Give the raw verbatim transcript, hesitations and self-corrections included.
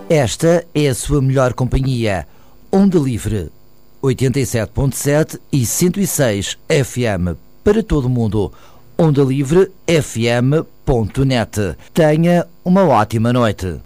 Esta é a sua melhor companhia. Onda Livre, oitenta e sete ponto sete e cento e seis F M para todo o mundo. onda livre f m ponto net. Tenha uma ótima noite.